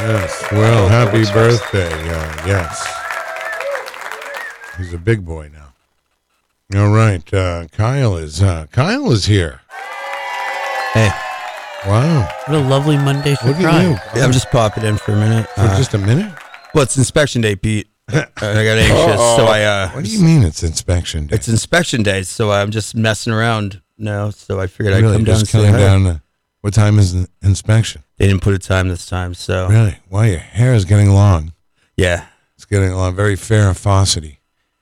Yes. Well, happy birthday. Yes. He's a big boy now. All right. Kyle is here. Hey. Wow. What a lovely Monday Look surprise. at you. Yeah, I'm just popping in for a minute. For just a minute? Well, it's inspection day, Pete. I got anxious, so I... What do you mean it's inspection day? It's inspection day, so I'm just messing around now, so I figured I'd really come down and just say coming hi. down. What time is the inspection? They didn't put a time this time, so... Really? Wow, your hair is getting long. Yeah. It's getting long. Very Farrah-Fawcett-y.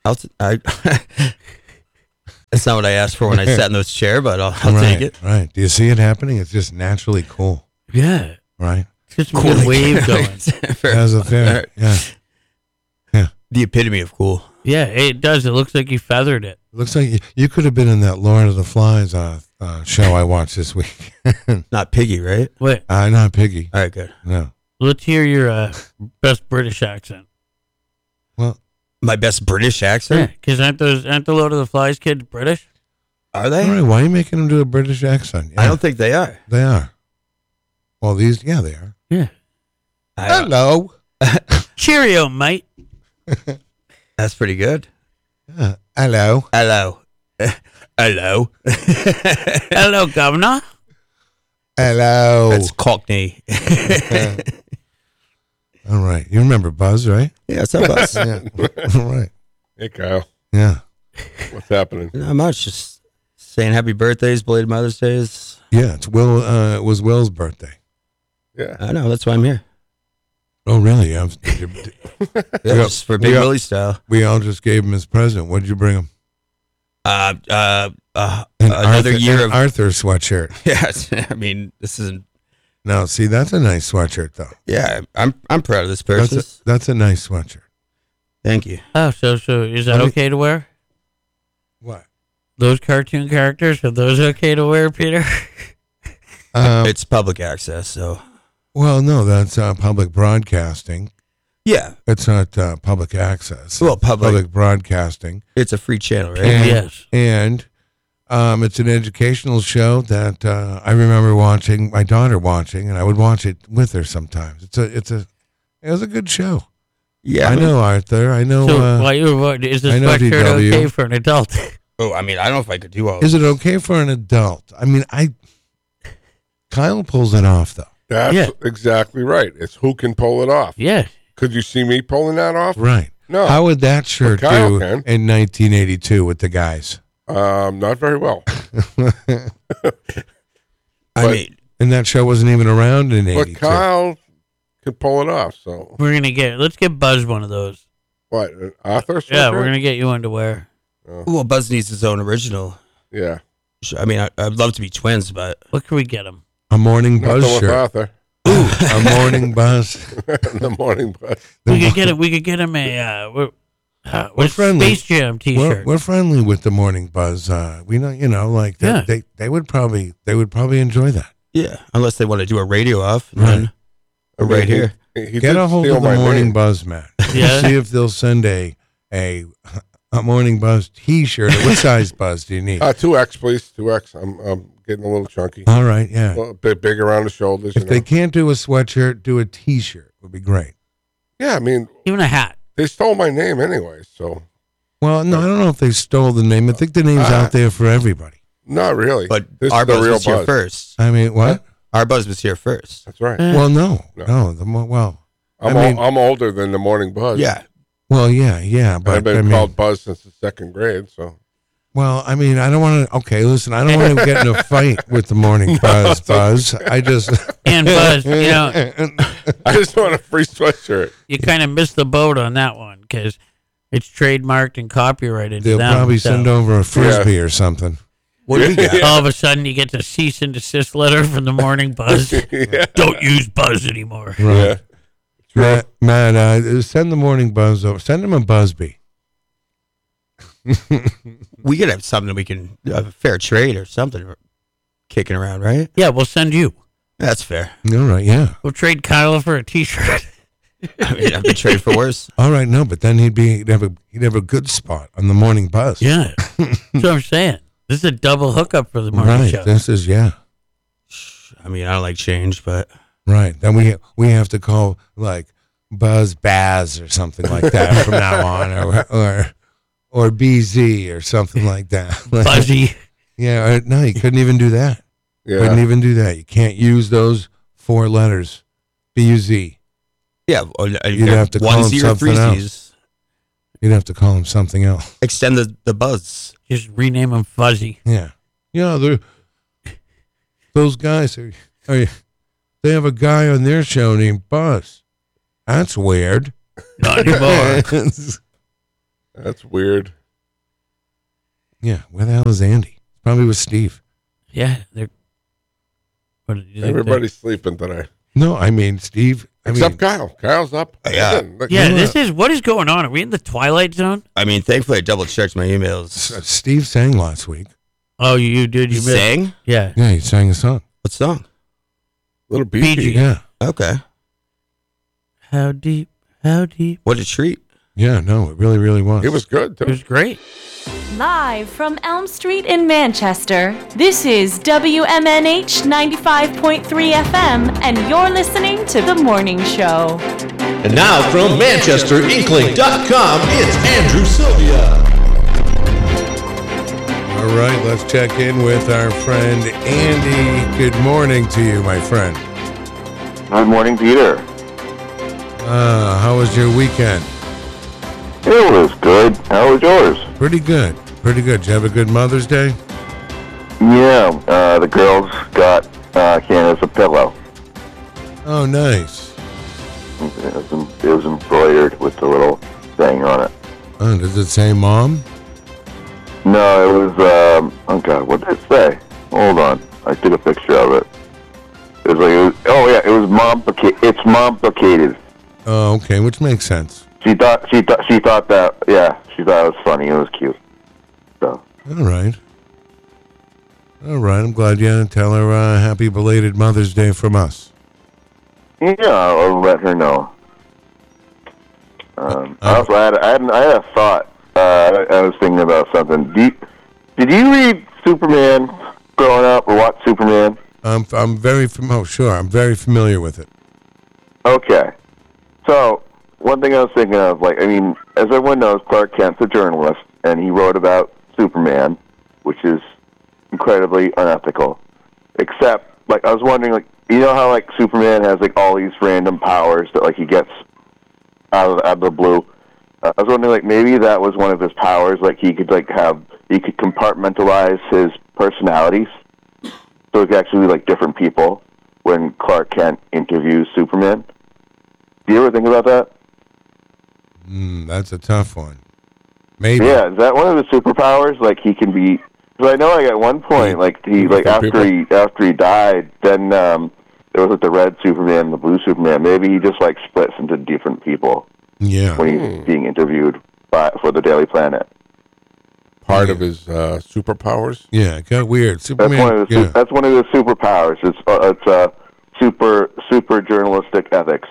That's not what I asked for when I sat in those chair, but I'll Right, take it. right. Do you see it happening? It's just naturally cool, Yeah. right? It's just a good wave going. As a fair, yeah. The epitome of cool. Yeah, it does. It looks like you feathered it. Looks like you could have been in that Lord of the Flies show I watched this week. Not Piggy, right? Wait, Not Piggy. All right, good. No. let's hear your best British accent. Well, My best British Yeah, accent? because aren't the Lord of the Flies kids British? Are all they? right. Why are you making them do a British accent? Yeah, I don't think they are. they are. Well, they are. Yeah. Hello. Cheerio, mate. That's pretty good. Hello. Hello. Hello. Hello, Governor. Hello. That's Cockney. All right. You remember Buzz, right? Yeah, what's up, us? Yeah. All right. Hey, Kyle. Yeah. What's happening? Not much. Just saying happy birthdays, belated Mother's Days. Yeah. It's Will. It was Will's birthday. Yeah. I know. That's why I'm here. Oh, really? Yeah, Yeah, just for Big we- Willie style. We all just gave him his present. What did you bring him? Another Arthur, year an of. Arthur sweatshirt. Yeah, I mean, this isn't. No, see, that's a nice sweatshirt, though. Yeah, I'm proud of this purchase. That's a nice sweatshirt. Thank you. Oh, so is that Let me- okay to wear? What? Those cartoon characters, are those okay to wear, Peter? It's public access, so Well, no, that's public broadcasting. yeah, It's not public access. Well, It's public broadcasting. it's a free channel, right? And, Yes. And it's an educational show that I remember watching, my daughter watching, and I would watch it with her sometimes. It was a good show. Yeah, I know Arthur. I know. So, is this I know sweatshirt DW. okay for an adult? Oh, I mean, I don't know if I could do all. Is it okay for an adult? I mean, Kyle pulls it off, though. That's Yeah. exactly right. It's who can pull it off. Yeah. Could you see me pulling that off? Right. No. How would that shirt Kyle do can. in 1982 with the guys? Not very well. I mean, And that show wasn't even around in But 82. Kyle can pull it off. So Let's get Buzz one of those. what? An Arthur? Yeah, sweatshirt? we're gonna get you underwear. well, Buzz needs his own original. Yeah. I mean, I'd love to be twins, but What can we get him? A morning Nothing buzz with shirt. Arthur. A morning buzz. The morning bus. We could get him a We're friendly. Space Jam We're, T-shirt. we're friendly with the morning buzz. We know, like that. Yeah. They would probably enjoy that. yeah, unless they want to do a radio off, Right. then right here. He Get did a hold steal of the my morning name. buzz, Matt. Yeah. See if they'll send a morning buzz T-shirt. What size buzz do you need? 2X, please. 2X. I'm getting a little chunky. All right, yeah. A bit big around the shoulders. If they can't do a sweatshirt, do a T-shirt. Would be great. Yeah, I mean, Even a hat. they stole my name anyway, so Well, no, I don't know if they stole the name. I think the name's out there for everybody. not really. But this our is the Buzz real was here buzz. first. I mean, what? Our Buzz was here first. That's right. Well, no. No. I'm older than the morning buzz. Yeah, Well, yeah, I've but been I mean, called Buzz since the second grade, so well, I mean, I don't want to. Okay, listen, I don't want to get in a fight with the morning buzz. I just And Buzz, I just want a free sweatshirt. you kind of missed the boat on that one because it's trademarked and copyrighted. they'll them, probably so send over a frisbee or something. what do we got? all of a sudden you get the cease and desist letter from the Morning Buzz. Yeah. Don't use Buzz anymore. Yeah. Matt, send the morning buzz over. Send him a Buzzbee. We could have something we can a fair trade or something kicking around, right? Yeah, we'll send you. That's fair. All right, yeah. We'll trade Kyle for a T-shirt. I mean, I've been traded for worse. All right, no, but then he'd have a good spot on the morning buzz. Yeah, that's what I'm saying. This is a double hookup for the morning Right. show. This is I mean, I don't like change, but Right. Then we have to call like Buzz Baz or something like that from now on, or BZ or something like that. Fuzzy. Yeah. No, you couldn't even do that. Yeah. Couldn't even do that. You can't use those 4 letters. BUZ. Yeah, You'd have to call him 1 Z or something 3 else. Z's. You'd have to call him something else. Extend the buzz. Just rename him Fuzzy. Yeah. Yeah. Those guys they have a guy on their show named Buzz. That's weird. Not anymore. That's weird. Yeah. Where the hell is Andy? Probably with Steve. Yeah, they're. What did you think Everybody's sleeping today. No, I mean Steve. Except Kyle. Kyle's up. Yeah. Listen, look, Yeah, what is going on? Are we in the Twilight Zone? I mean, thankfully I double checked my emails. Steve sang last week. Oh, you did. You You missed. sang? Yeah. Yeah, he sang a song. What song? Little BG. BG. Yeah. Okay. How deep? How deep? What a treat. Yeah, no, it really, really was. It was good, too. It was great. Live from Elm Street in Manchester, this is WMNH 95.3 FM, and you're listening to The Morning Show. And now from ManchesterInkling.com, it's Andrew Sylvia. All right, let's check in with our friend Andy. Good morning to you, my friend. Good morning, Peter. How was your weekend? It was good. How was yours? Pretty good. Pretty good. Did you have a good Mother's Day? Yeah, the girls got Candace a pillow. Oh, nice. It was embroidered with the little thing on it. Oh, does it say Mom? No, it was, oh God, what did it say? Hold on. I took a picture of it. It was like, it was it's mom-plicated. Oh, okay, which makes sense. She thought that, she thought it was funny. It was cute. So. All right. I'm glad you had to tell her happy belated Mother's Day from us. Yeah, I'll let her know. Also, I had a thought. I was thinking about something. Did you read Superman growing up or watch Superman? I'm very I'm very familiar with it. Okay. So, one thing I was thinking of, as everyone knows, Clark Kent's a journalist, and he wrote about Superman, which is incredibly unethical. Except, I was wondering, you know how, Superman has, all these random powers that, he gets out of the blue? I was wondering, maybe that was one of his powers, he could, he could compartmentalize his personalities, so it could actually be, different people when Clark Kent interviews Superman. Do you ever think about that? That's a tough one. Maybe. Yeah, is that one of his superpowers? He can be... Because I know, at one point, after he died, then there was, the red Superman and the blue Superman. Maybe he just, splits into different people. Yeah. When he's being interviewed for the Daily Planet. Part of his superpowers? Yeah, it got weird. Superman. That's one of his superpowers. It's super journalistic ethics.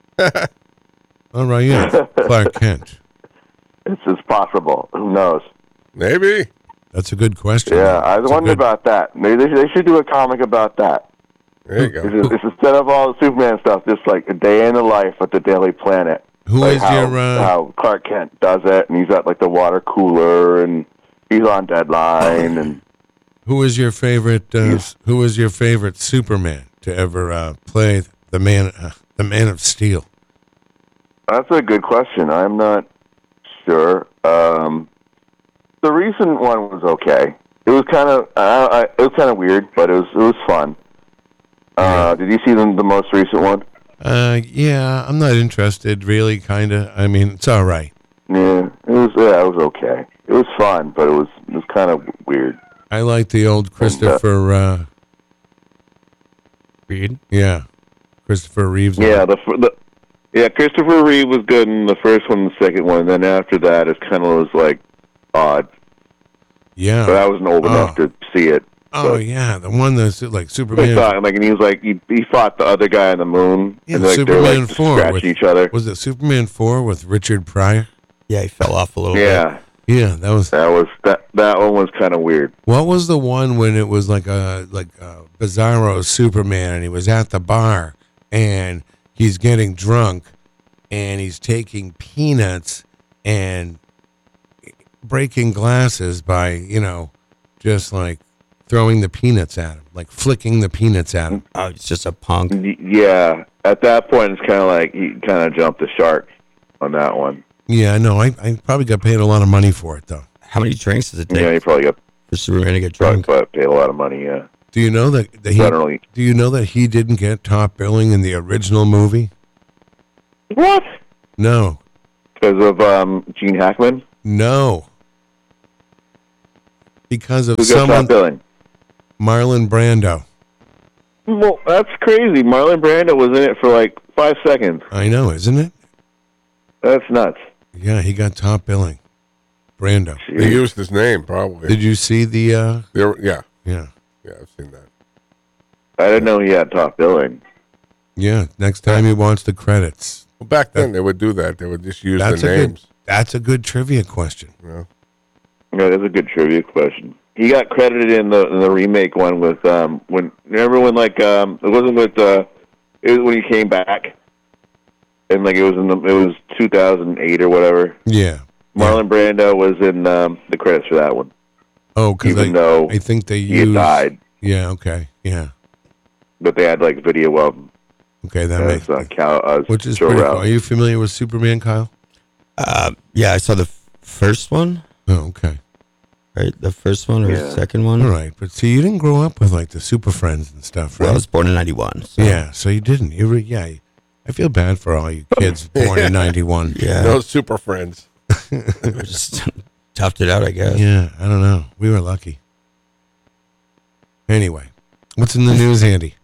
All right, yeah. Clark Kent. It's possible. Who knows? Maybe. That's a good question. Yeah, I was wondering about that. Maybe they should do a comic about that. There you go. It's instead of all the Superman stuff, just a day in the life at the Daily Planet. Who is how Clark Kent does it, and he's at the water cooler, and he's on deadline, and who is your favorite? Who is your favorite Superman to ever play the Man of Steel? That's a good question. I'm not sure. The recent one was okay. It was kind of weird, but it was fun. Did you see the most recent one? Yeah, I'm not interested, really, kind of. I mean, it's all right. Yeah, it was okay. It was fun, but it was kind of weird. I like the old Christopher Reed? Yeah. Christopher Reeves. Yeah, Christopher Reeve was good in the first one and the second one, and then after that it kind of was odd. Yeah. But I wasn't old enough to see it. Oh, yeah, the one that's Superman. And he was he fought the other guy on the moon. Yeah, and Superman 4 scratching each other. Was it Superman 4 with Richard Pryor? Yeah, he fell off a little bit. Yeah, that one was kind of weird. What was the one when it was like a Bizarro Superman and he was at the bar and he's getting drunk, and he's taking peanuts and breaking glasses by, just like throwing the peanuts at him, like flicking the peanuts at him. Oh, it's just a punk. Yeah, at that point, it's kind of like he kind of jumped the shark on that one. Yeah, no, I probably got paid a lot of money for it, though. How many drinks does it take Yeah, he probably got for Superman to get drunk? paid a lot of money. Yeah. Do you know that Generally. Do you know that he didn't get top billing in the original movie? What? No, Because of Gene Hackman? no. Because of Who got top billing? Marlon Brando. Well, that's crazy. Marlon Brando was in it for like 5 seconds. I know, isn't it? That's nuts. Yeah, he got top billing. Brando. They used his name, probably. Did you see the? Yeah, Yeah, I've seen that. I didn't know he had top billing. yeah. Next time you watch the credits. Well, back then they would do that. They would just use That's the a names. good. That's a good trivia question. Yeah. Yeah, that's a good trivia question. He got credited in the remake one with when it wasn't with it was when he came back, and like it was 2008 or whatever. Yeah. Marlon Brando was in the credits for that one. Oh, because Even though I think they he had used. died, Yeah. Okay. Yeah. but they had like video of him Okay. That as makes. Which is Jor-El. pretty cool. Are you familiar with Superman, Kyle? Yeah, I saw the first one. Oh, okay. Right, the first one or Yeah. the second one. All right, but see, you didn't grow up with like the Super Friends and stuff, right? Well, I was born in '91. So. Yeah, so you didn't. I feel bad for all you kids born in '91. Yeah. No Super Friends. We just toughed it out, I guess. Yeah, I don't know. We were lucky. Anyway, what's in the news, Andy?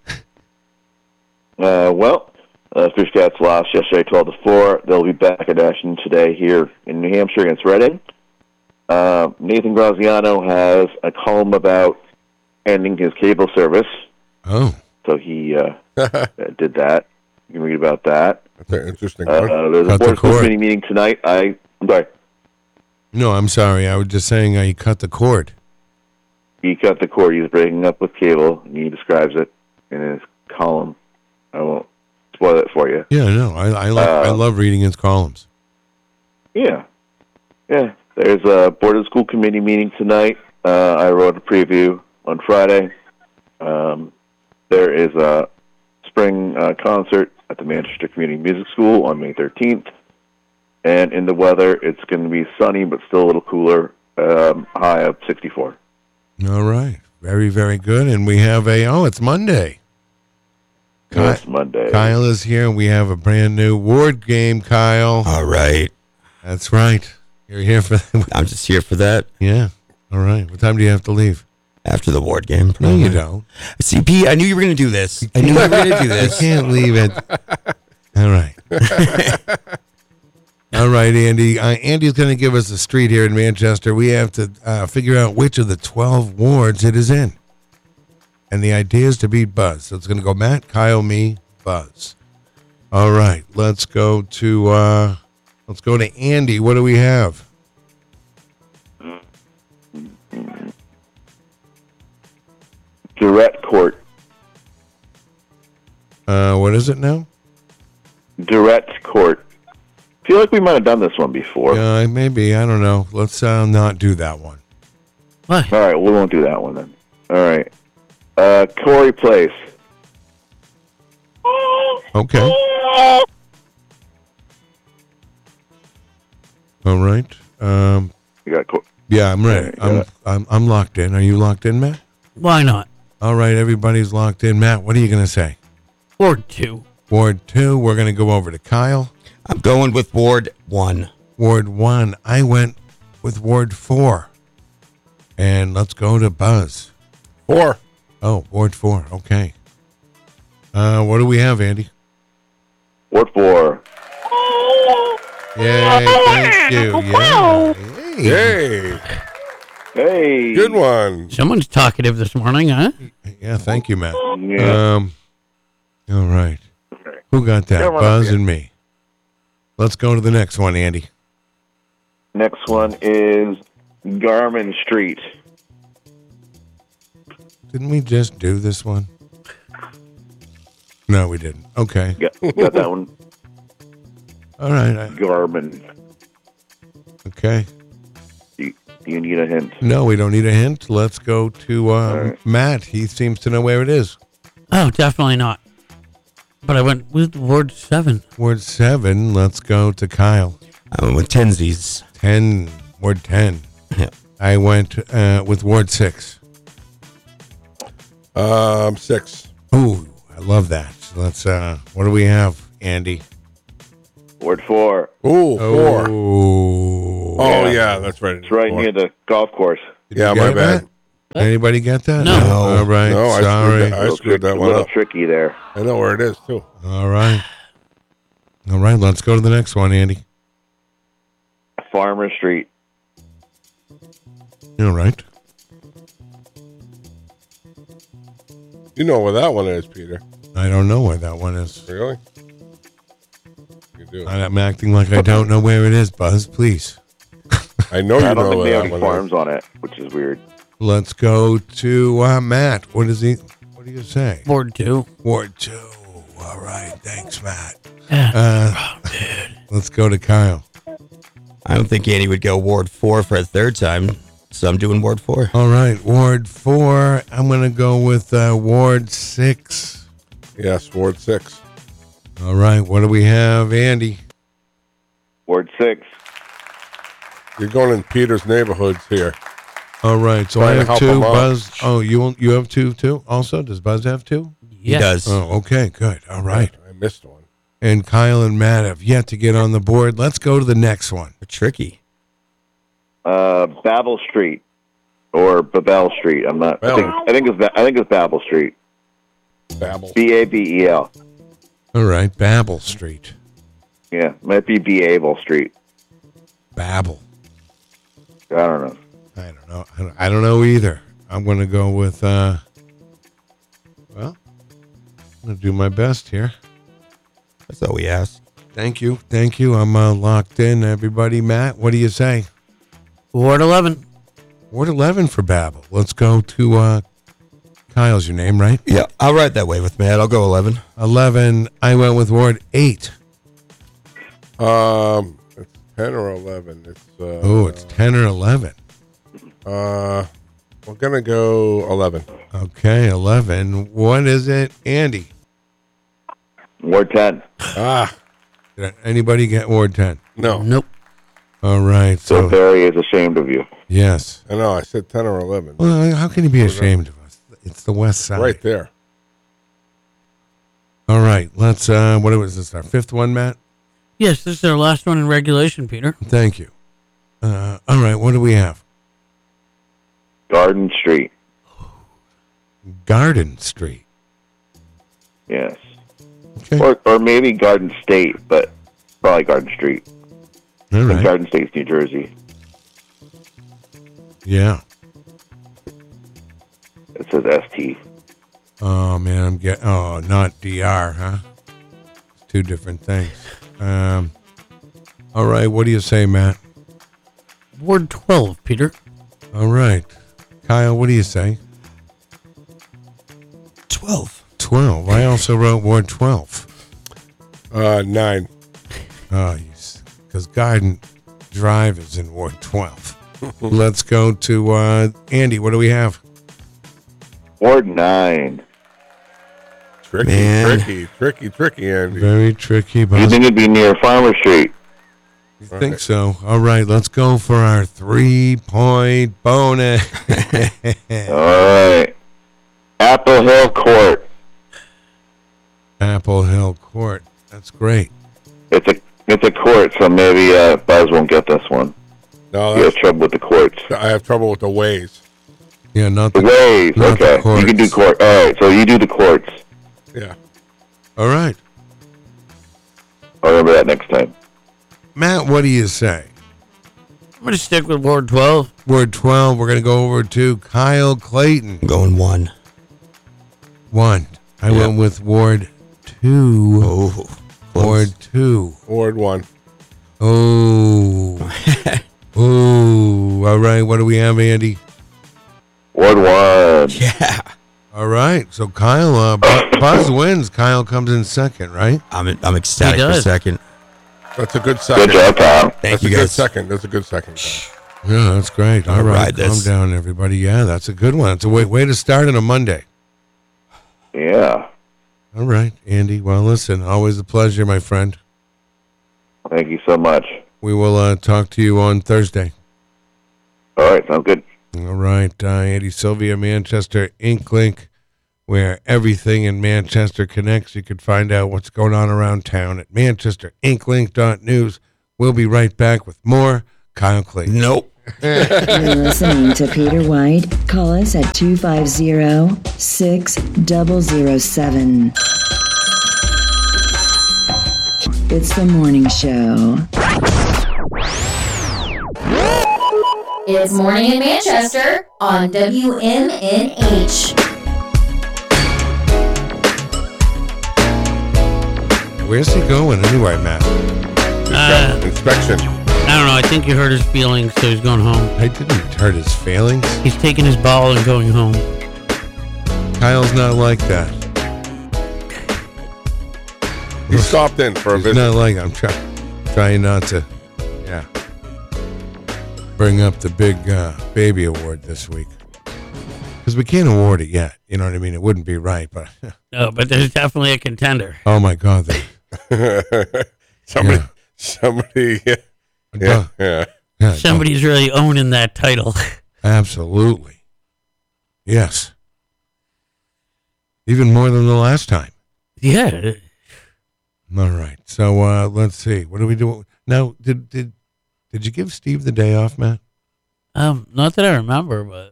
Fish Cats lost yesterday 12-4. They'll be back in action today here in New Hampshire against Reading. Nathan Graziano has a column about ending his cable service. Oh, So he did that. You can read about that. That's an interesting one. There's a Cut the board school cord. committee meeting tonight. I'm sorry. no, I'm sorry. I was just saying you cut the cord. He cut the cord. He's breaking up with cable, and he describes it in his column. I won't spoil it for you. Yeah, no, I love reading his columns. Yeah. There's a board of school committee meeting tonight. I wrote a preview on Friday. There is a spring concert at the Manchester Community Music School on May 13th. And in the weather, it's going to be sunny, but still a little cooler, high of 64. All right, very, very good. And we have it's Monday. It's Monday. Kyle is here, and we have a brand new Ward game, Kyle. All right. That's right. You're here for I'm just here for that. Yeah. All right. What time do you have to leave? After the ward game. No, you don't. See, Pete, I knew you were going to do this. I knew you were going to do You this. can't leave it. All right. All right, Andy. Andy's going to give us a street here in Manchester. We have to figure out which of the 12 wards it is in. And the idea is to beat Buzz. So it's going to go Matt, Kyle, me, Buzz. All right. Let's go to Andy. What do we have? Durrett Court. What is it now? Durrett Court. I feel like we might have done this one before. Maybe. I don't know. Let's not do that one. What? All right, we won't do that one then. All right. Corey Place. Okay. All right. You got Yeah, I'm ready. Yeah. I'm locked in. Are you locked in, Matt? Why not? All right, everybody's locked in. Matt, what are you going to say? Ward 2. Ward 2, we're going to go over to Kyle. I'm going with Ward 1. Ward 1, I went with Ward 4. And let's go to Buzz. 4. Oh, Ward 4, okay. What do we have, Andy? Ward 4. Yay, thank you. Yeah. Hey. Yay. Hey. Good one. Someone's talkative this morning, huh? Yeah, thank you, Matt. Yeah. All right. Who got that? Come on, Buzz yeah. and me. Let's go to the next one, Andy. Next one is Garmin Street. Didn't we just do this one? No, we didn't. Okay. Got that one. All right. Garmin. Okay. You need a hint. No, we don't need a hint. Let's go to right. Matt. He seems to know where it is. Oh, definitely not. But I went with Ward 7. Ward 7. Let's go to Kyle. I went with Tensies. 10. Ward 10. Yeah. I went with Ward 6. 6. Ooh, I love that. So let's, what do we have, Andy? Ward 4. Ooh, 4. Oh, Yeah, that's right. It's right near the golf course. Yeah, Get my it, bad. Matt? Anybody get that? No. All right. No, I sorry. screwed that A one little up. tricky there. I know where it is, too. All right. All right. Let's go to the next one, Andy. Farmer Street. All right. You know where that one is, Peter. I don't know where that one is. Really? You do. I'm acting like I don't know where it is, Buzz. Please. I know I you don't know think they where have that any one farms is. on it, which is weird. Let's go to Matt. What do you say? Ward 2. Ward 2. All right. Thanks, Matt. Yeah. Let's go to Kyle. I don't think Andy would go Ward 4 for a third time, so I'm doing Ward 4. All right. Ward 4. I'm going to go with Ward 6. Yes, Ward 6. All right. What do we have, Andy? Ward 6. You're going in Peter's neighborhoods here. All right. So Trying I to have help 2. him out. Buzz. Oh, you have 2 too? Also, does Buzz have 2? He does. Oh, okay. Good. All right. I missed one. And Kyle and Matt have yet to get on the board. Let's go to the next one. Tricky. Babel Street. Or Babel Street. I'm not. I think it's Babel Street. Babel. Babel. All right. Babel Street. Yeah, might be Babel Street. Babel. I don't know. I don't know either. I'm going to go with, I'm going to do my best here. That's all we ask. Thank you. I'm locked in, everybody. Matt, what do you say? Ward 11. Ward 11 for Babel. Let's go to Kyle's your name, right? Yeah, I'll ride that way with Matt. I'll go 11. 11. I went with Ward 8. It's 10 or 11. It's 10 or 11. We're gonna go 11. Okay, 11. What is it, Andy? Ward 10. Did anybody get Ward 10? No. Nope. All right. So So, Barry is ashamed of you. yes. I know. I said 10 or 11. Well, how can you be ashamed of us? It's the West Side. Right there. All right. Let's, what was this? Our 5th one, Matt? Yes, this is our last one in regulation, Peter. Thank you. All right. What do we have? Garden Street. Garden Street. Yes. Okay. Or maybe Garden State, but probably Garden Street. All And right. Garden State's New Jersey. Yeah. It says ST. Oh, man. Not DR, huh? It's 2 different things. All right. What do you say, Matt? Ward 12, Peter. All right. Kyle, what do you say? 12. 12. I also wrote Ward 12. 9. Oh, because Garden Drive is in Ward 12. Let's go to Andy. What do we have? Ward 9. Tricky, Man. tricky, Andy. Very tricky, You but think it'd be near Farmer Street? I think so. All right, let's go for our 3-point bonus. All right. Apple Hill Court. Apple Hill Court. That's great. It's a court, so maybe Buzz won't get this one. No, He has trouble with the courts. I have trouble with the ways. Yeah, not The the. ways. not the Okay. You can do courts. court. All right. So you do the courts. Yeah. All right, I'll remember that next time. Matt. What do you say? I'm going to stick with Ward 12. Ward 12. We're going to go over to Kyle Clayton. I'm going 1. 1. I Yep. went with Ward 2. Oh, close. Ward 2. Ward 1. Oh. Oh. All right. What do we have, Andy? Ward 1. Yeah. All right. So Kyle, Buzz wins. Kyle comes in second, right? I'm ecstatic He for does. second. That's a good second. Good job, Kyle. Thank That's you a good guys. second. That's a good second. Kyle. Yeah, that's great. All I'll right. ride Calm this. down, everybody. Yeah, that's a good one. It's a way to start on a Monday. Yeah. All right, Andy. Well, listen, always a pleasure, my friend. Thank you so much. We will talk to you on Thursday. All right, sounds good. All right, Andy Sylvia, Manchester Inklink, where everything in Manchester connects. You can find out what's going on around town at manchesterinklink.news. We'll be right back with more Kyle Clayton. Nope. You're listening to Peter White. Call us at 250-6007. It's the morning show. It's Morning in Manchester on WMNH. Where's he going anyway, Matt? Inspection. I don't know. I think you hurt his feelings, so he's going home. I didn't hurt his feelings. He's taking his ball and going home. Kyle's not like that. He stopped in for a He's visit. not like I'm trying not to, bring up the big baby award this week because we can't award it yet. You know what I mean? It wouldn't be right, but No, but there's definitely a contender. oh my God, Somebody. yeah, Yeah. yeah, Somebody's really owning that title. absolutely, yes, even more than the last time. Yeah. All right, so let's see. What do we do now? Did you give Steve the day off, Matt? Not that I remember, but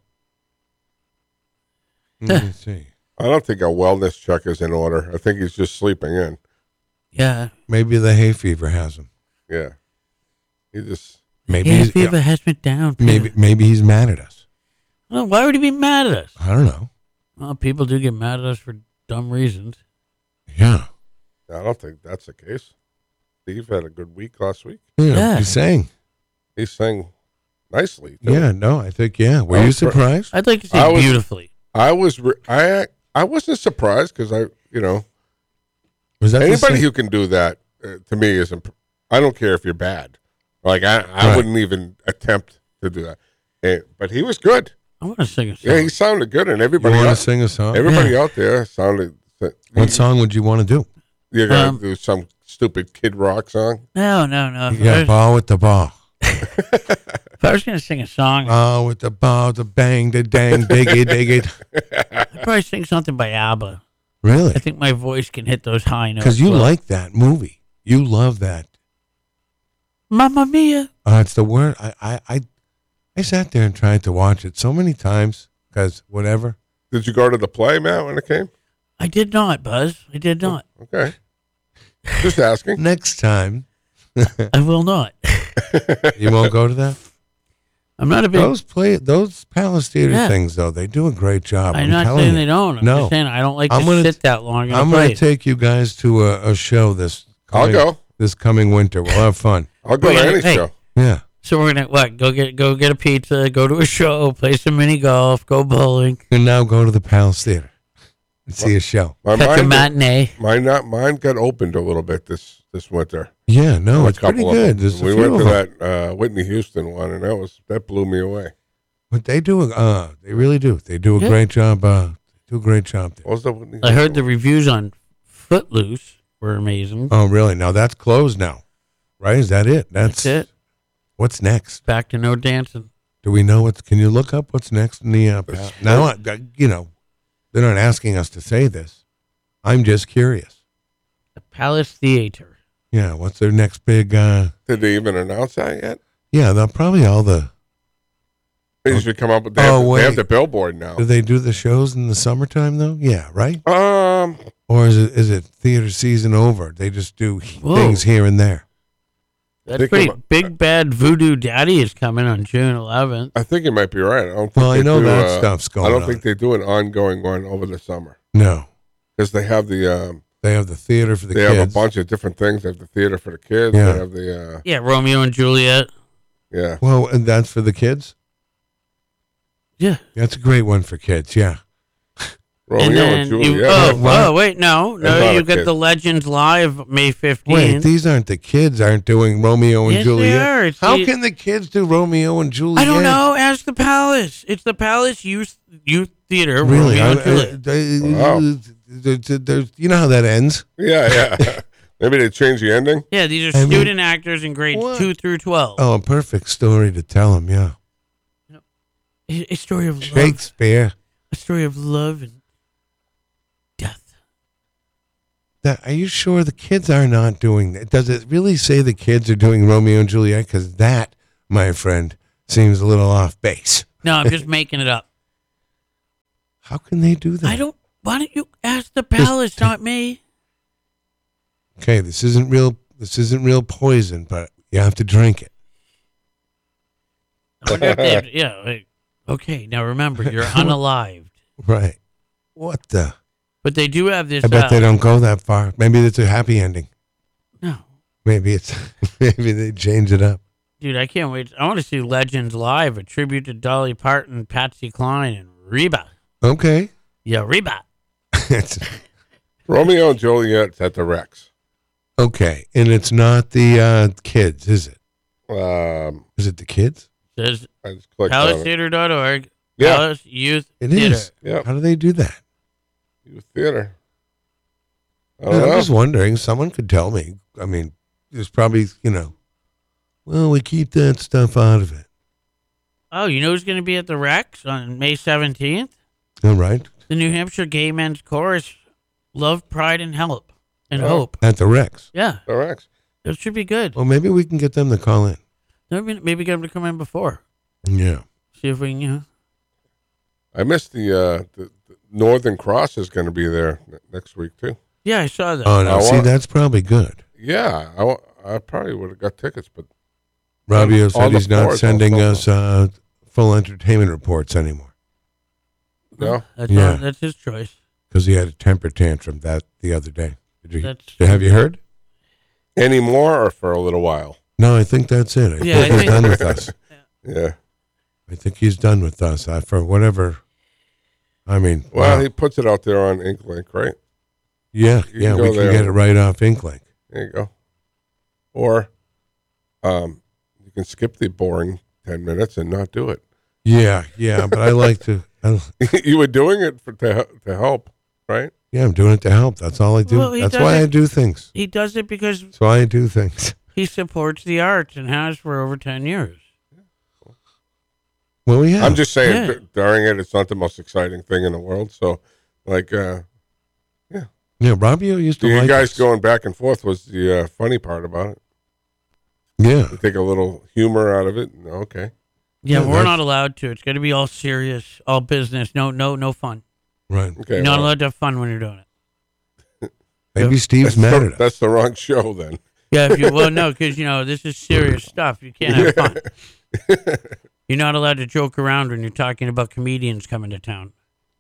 Let me see. I don't think a wellness check is in order. I think he's just sleeping in. yeah. Maybe the hay fever has him. Yeah. He just. Maybe Yeah, he's, fever has me down. maybe he's mad at us. Well, why would he be mad at us? I don't know. Well, people do get mad at us for dumb reasons. Yeah. I don't think that's the case. Steve had a good week last week. Yeah. He's saying. He sang nicely. Too. Yeah, no, I think, yeah. Were I you was surprised? I'd like to see I it was- beautifully. I wasn't surprised because Was that the anybody same- who can do that to me is. I don't care if you're bad. Like I Right. wouldn't even attempt to do that. But he was good. I want to sing a song. Yeah, he sounded good, and You everybody want to else, sing a song? everybody out there sounded. What song would you want to do? You're gonna Um, do some stupid Kid Rock song. No. Yeah, ball with the ball. If I was going to sing a song, Ball with the ball, the bang, the dang, dig it. I'd probably sing something by ABBA. Really? I think my voice can hit those high notes. Because you well. like that movie. You love that. Mamma Mia. It's the word. I sat there and tried to watch it so many times because whatever. Did you go to the play, Matt, when it came? I did not, Buzz. I did not. Okay, just asking. Next time, I will not. you won't go to that? I'm not a big. Those Palace Theater Yeah. things, though, they do a great job. I'm not telling saying you. they don't. I'm No. just saying I don't like I'm to gonna sit that long. I'm going to take you guys to a show I'll go. this coming winter. We'll have fun. I'll go to Wait, any hey. show. Yeah. So we're gonna what? Go get a pizza. Go to a show. Play some mini golf. Go bowling. And now go to the Palace Theater and see a show. My Catch a mind, matinee. mine got opened a little bit this winter. Yeah, no, A it's pretty couple of good. them. There's a We few went of to them. that Whitney Houston one, and that blew me away. But they do, they really do. They do a Yeah. great job. Do a great job there. What was the Whitney I heard the Houston reviews on Footloose were amazing. Oh, really? Now that's closed now, right? Is that it? That's it. What's next? Back to no dancing. Do we know what's? Can you look up what's next in the? Now, they're not asking us to say this. I'm just curious. The Palace Theater. Yeah, what's their next big? Did they even announce that yet? Yeah, they'll probably all the. They usually come up with. Oh, They have wait. the billboard now. Do they do the shows in the summertime though? Yeah, right. Um, Or is it theater season over? They just do Whoa. things here and there. That's Think pretty. about- Big Bad Voodoo Daddy is coming on June 11th. I think you might be right. I don't think Well, I they know do, that stuff's going I don't on. think they do an ongoing one over the summer No, because they have the they have the theater for the they kids. have a bunch of different things. They have the theater for the kids. Yeah. They have the Yeah, Romeo and Juliet. yeah. Well, and that's for the kids. Yeah. That's a great one for kids. Yeah. Romeo and then and Juliet. wait, no, not you a get kid. the Legends Live May 15th. Wait, these aren't the kids aren't doing Romeo and Yes, they Juliet. are. It's How the- can the kids do Romeo and Juliet? I don't know. Ask the Palace. It's the Palace Youth Theater. Really? Romeo and Juliet. There's, you know how that ends? Yeah. Maybe they changed the ending. Yeah, these are I mean- student actors in grades What? 2 through 12. Oh, a perfect story to tell them, yeah. A story of love. Shakespeare. A story of love and death. Are you sure the kids are not doing that? Does it really say the kids are doing Romeo and Juliet? Because that, my friend, seems a little off base. No, I'm just making it up. How can they do that? I don't. Why don't you ask the Palace, not me? Okay, this isn't real poison, but you have to drink it. I wonder if they have- yeah. Okay, now remember, you're unalived. Right. What the? But they do have this. I bet they don't go that far. Maybe it's a happy ending. No. Maybe they change it up. Dude, I can't wait. I want to see Legends Live, a tribute to Dolly Parton, Patsy Cline, and Reba. Okay. Yeah, Reba. Romeo and Juliet's at the Rex. Okay, and it's not the kids, is it? Is it the kids? Says I just clicked on it. palacetheater.org. Yeah. Palace Youth It Theater. is. Yeah. How do they do that? Youth Theater. I I'm don't know. just wondering. Someone could tell me. I mean, there's probably, well, we keep that stuff out of it. Oh, you know who's going to be at the Rex on May 17th? All right. The New Hampshire Gay Men's Chorus, Love, Pride, and Help. And Oh. Hope. At the Rex. Yeah, The Rex. it should be good. Well, maybe we can get them to call in. Maybe get them to come in before. Yeah. See if we can, I missed the Northern Cross is going to be there next week too. Yeah, I saw that. Oh, no. I See, want- that's probably good. Yeah, I probably would have got tickets, but Robbio On said the he's not floors sending also. us full entertainment reports anymore no. That's his choice. because he had a temper tantrum the other day. That's Have you heard? Any more or for a little while? No, I think that's it. Yeah, I think he's think- done with us. Yeah. I think he's done with us for whatever. I mean, Well, wow. he puts it out there on Inklink, right? yeah, you yeah, can we go can there. get it right off Inklink. There you go. Or, you can skip the boring 10 minutes and not do it. Yeah, but I like to. You were doing it to help, right? Yeah, I'm doing it to help. That's all I do. Well, he That's does why it- I do things. He does it because That's why I do things. he supports the arts and has for over 10 years. Well, yeah. I'm just saying, Yeah. during it, it's not the most exciting thing in the world. So, like, Yeah, Robbio used to you like guys us. going back and forth was the funny part about it. Yeah, You take a little humor out of it. Okay. Yeah, Yeah, we're that's- not allowed to. It's got to be all serious, all business. No fun. right. Okay. You're not well, allowed to have fun when you're doing it. Maybe Steve's that's, mad the, at us. that's the wrong show then. Yeah, no, because this is serious stuff. You can't have fun. You're not allowed to joke around when you're talking about comedians coming to town.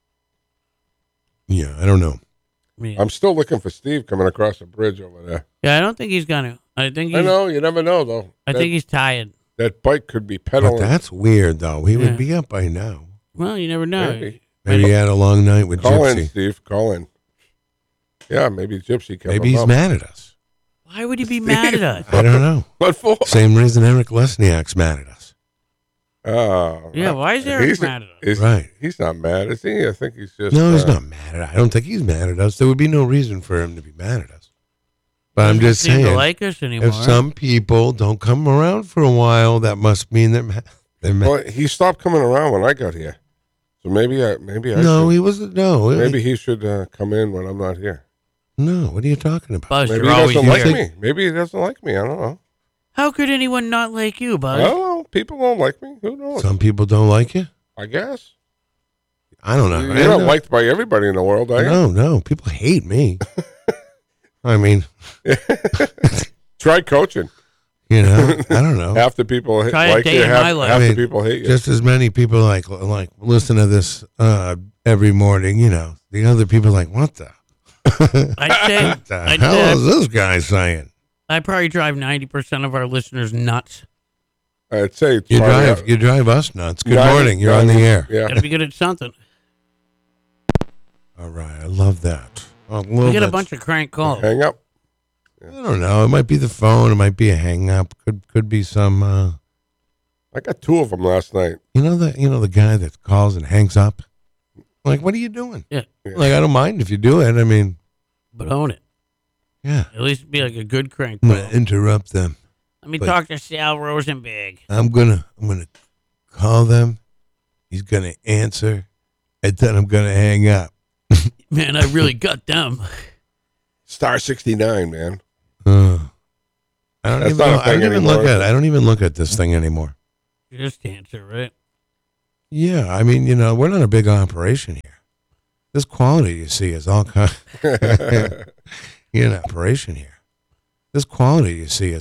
Yeah, I don't know. I mean, I'm still looking for Steve coming across the bridge over there. yeah, I don't think he's gonna. I think I he's. know. You never know, though. I that, think he's tired. that bike could be But pedaling. that's weird, though. He Yeah. would be up by now. Well, you never know. Maybe. Maybe he had a long night with Call in, Gypsy. Steve. Call in. Yeah, maybe Gypsy can. Maybe he's mad at us. Why would he be mad at us? I don't know. What for? Same reason Eric Lesniak's mad at us. Oh. Yeah, why is Eric he's- mad at us? Right. He's not mad, is he? I think he's just. No, he's not mad at us. I don't think he's mad at us. There would be no reason for him to be mad at us. But I'm just Doesn't seem to saying, like us anymore. if some people don't come around for a while, that must mean they're mad. Well, he stopped coming around when I got here, so maybe I No, should, he wasn't. No, maybe he should come in when I'm not here. no. What are you talking about? Buzz, Maybe you're he always doesn't like here. me. Maybe he doesn't like me. I don't know. How could anyone not like you, I Buzz? don't know. People don't like me. Who knows? Some people don't like you. I guess. I don't know. You're I don't not know. liked by everybody in the world, are you? No. People hate me. I mean, Try coaching. I don't know. Half the people Try a like day you. in Half, my life. half I mean, the people hate you. Just as many people like listen to this every morning. The other people are like, what the I'd say, the hell is this guy saying? I probably drive 90% of our listeners nuts. I'd say it's You probably drive, you drive us nuts. Good 90 morning. You're on the air. Yeah. Got to be good at something. All right, I love that. We get a bunch of crank calls. Hang up. I don't know. It might be the phone. It might be a hang up. Could be some. I got 2 of them last night. You know the guy that calls and hangs up. Like, what are you doing? Yeah. Like, I don't mind if you do it. I mean, But own it. yeah. At least be like a good crank I'm call. gonna interrupt them. Let me but- talk to Sal Rosenberg. I'm gonna call them. He's gonna answer, and then I'm gonna hang up. Man, I really got them. Star 69, man. I don't That's even. not a I don't thing even look anymore. at. I don't even look at this thing anymore. Just answer, right? Yeah, I mean, we're not a big operation here. This quality you see is all kind. Operation here. This quality you see is